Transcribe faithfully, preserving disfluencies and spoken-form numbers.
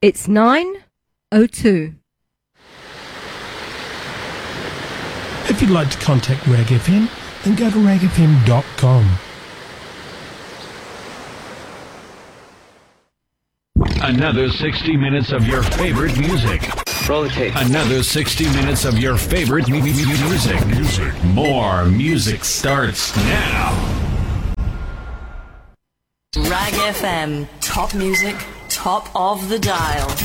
It's nine oh two. If you'd like to contact Rag F M, then go to rag f m dot com. Another sixty minutes of your favorite music. Roll the tape. Another sixty minutes of your favorite mu- mu- music. Music. More music starts now. Rag F M. Top music, top of the dial.